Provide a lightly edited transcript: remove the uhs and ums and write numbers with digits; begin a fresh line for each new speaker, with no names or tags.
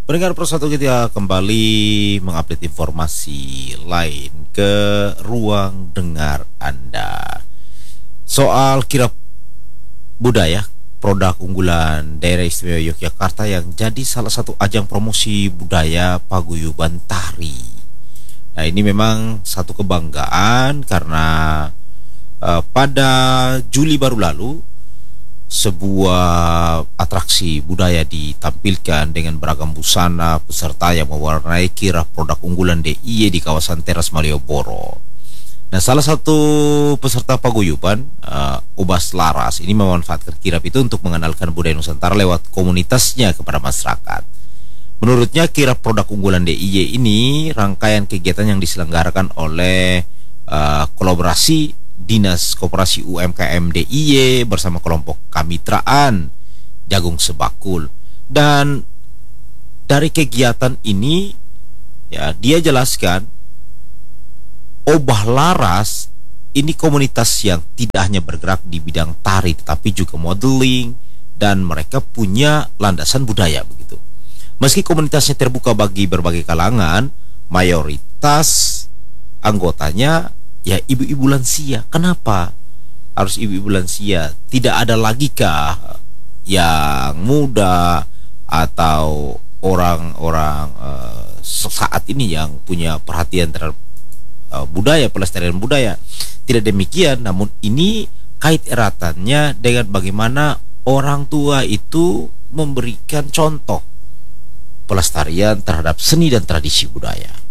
Pendengar Persatu, kita kembali mengupdate informasi lain ke ruang dengar Anda. Soal kirab budaya, produk unggulan daerah istimewa Yogyakarta yang jadi salah satu ajang promosi budaya paguyuban tari. Nah, ini memang satu kebanggaan karena pada Juli baru lalu sebuah atraksi budaya ditampilkan dengan beragam busana peserta yang mewarnai kirap produk unggulan DIY di kawasan Teras Malioboro. Nah, salah satu peserta paguyuban, Ubas Laras, ini memanfaatkan kirap itu untuk mengenalkan budaya Nusantara lewat komunitasnya kepada masyarakat. Menurutnya, kirap produk unggulan DIY ini rangkaian kegiatan yang diselenggarakan oleh kolaborasi Dinas Koperasi UMKM DIY bersama kelompok kemitraan Jagung Sebakul. Dan dari kegiatan ini, ya, dia jelaskan Obah Laras ini komunitas yang tidak hanya bergerak di bidang tari tetapi juga modeling, dan mereka punya landasan budaya begitu. Meski komunitasnya terbuka bagi berbagai kalangan, mayoritas anggotanya ya ibu-ibu lansia. Kenapa harus ibu-ibu lansia? Tidak ada lagi kah yang muda atau orang-orang saat ini yang punya perhatian terhadap budaya, pelestarian budaya? Tidak demikian, namun ini kait eratannya dengan bagaimana orang tua itu memberikan contoh pelestarian terhadap seni dan tradisi budaya.